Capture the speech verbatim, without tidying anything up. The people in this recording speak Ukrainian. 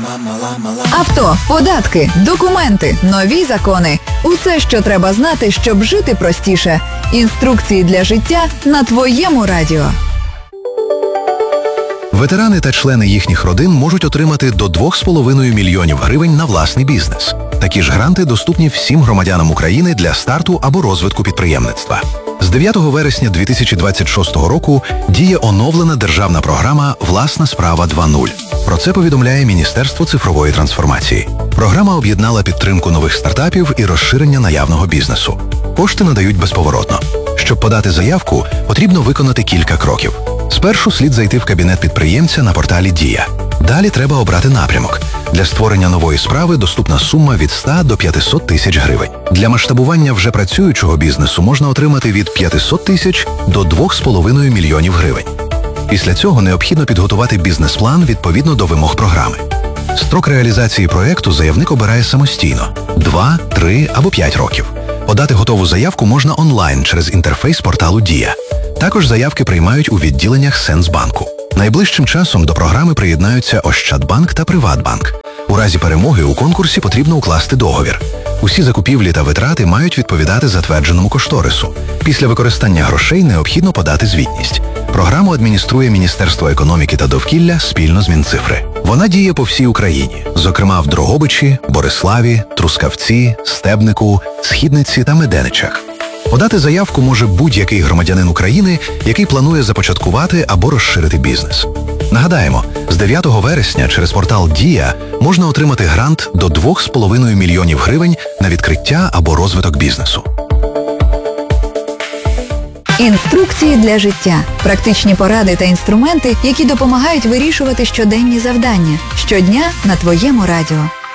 Авто, податки, документи, нові закони. Усе, що треба знати, щоб жити простіше. Інструкції для життя на твоєму радіо. Ветерани та члени їхніх родин можуть отримати до двох з половиною мільйонів гривень на власний бізнес. Такі ж гранти доступні всім громадянам України для старту або розвитку підприємництва. З дев'ятого вересня дві тисячі двадцять шостого року діє оновлена державна програма «Власна справа два нуль». Про це повідомляє Міністерство цифрової трансформації. Програма об'єднала підтримку нових стартапів і розширення наявного бізнесу. Кошти надають безповоротно. Щоб подати заявку, потрібно виконати кілька кроків. Спершу слід зайти в кабінет підприємця на порталі «Дія». Далі треба обрати напрямок. Для створення нової справи доступна сума від ста до п'ятисот тисяч гривень. Для масштабування вже працюючого бізнесу можна отримати від п'ятисот тисяч до двох з половиною мільйонів гривень. Після цього необхідно підготувати бізнес-план відповідно до вимог програми. Строк реалізації проєкту заявник обирає самостійно – два, три або п'ять років. Подати готову заявку можна онлайн через інтерфейс порталу «Дія». Також заявки приймають у відділеннях Сенсбанку. Найближчим часом до програми приєднаються Ощадбанк та Приватбанк. У разі перемоги у конкурсі потрібно укласти договір. Усі закупівлі та витрати мають відповідати затвердженому кошторису. Після використання грошей необхідно подати звітність. Програму адмініструє Міністерство економіки та довкілля спільно з Мінцифри. Вона діє по всій Україні, зокрема в Дрогобичі, Бориславі, Трускавці, Стебнику, Східниці та Меденичах. Подати заявку може будь-який громадянин України, який планує започаткувати або розширити бізнес. Нагадаємо, з дев'ятого вересня через портал «Дія» можна отримати грант до двох з половиною мільйонів гривень на відкриття або розвиток бізнесу. Інструкції для життя. Практичні поради та інструменти, які допомагають вирішувати щоденні завдання. Щодня на твоєму радіо.